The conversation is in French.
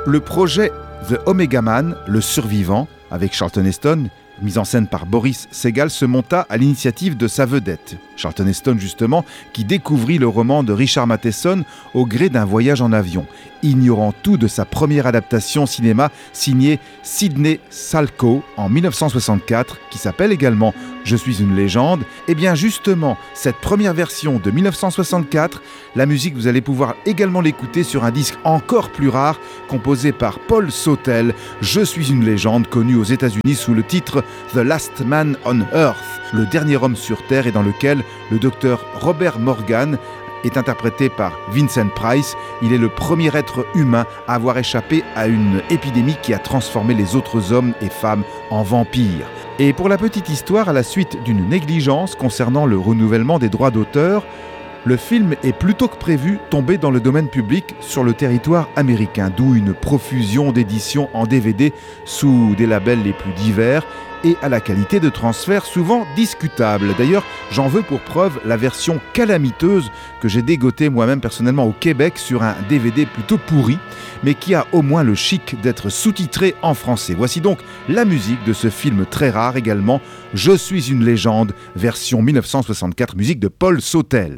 Le projet The Omega Man, le survivant, avec Charlton Heston, mise en scène par Boris Segal, se monta à l'initiative de sa vedette, Charlton Heston justement, qui découvrit le roman de Richard Matheson au gré d'un voyage en avion, ignorant tout de sa première adaptation cinéma signée Sidney Salkow en 1964, qui s'appelle également Je suis une légende. Et bien justement, cette première version de 1964, la musique vous allez pouvoir également l'écouter sur un disque encore plus rare, composé par Paul Sautel, Je suis une légende, connu aux États-Unis sous le titre The Last Man on Earth, le dernier homme sur Terre, et dans lequel le docteur Robert Morgan est interprété par Vincent Price. Il est le premier être humain à avoir échappé à une épidémie qui a transformé les autres hommes et femmes en vampires. Et pour la petite histoire, à la suite d'une négligence concernant le renouvellement des droits d'auteur, le film est plutôt que prévu tombé dans le domaine public sur le territoire américain, d'où une profusion d'éditions en DVD sous des labels les plus divers et à la qualité de transfert souvent discutable. D'ailleurs, j'en veux pour preuve la version calamiteuse que j'ai dégotée moi-même personnellement au Québec sur un DVD plutôt pourri, mais qui a au moins le chic d'être sous-titré en français. Voici donc la musique de ce film très rare également, Je suis une légende, version 1964, musique de Paul Sautel.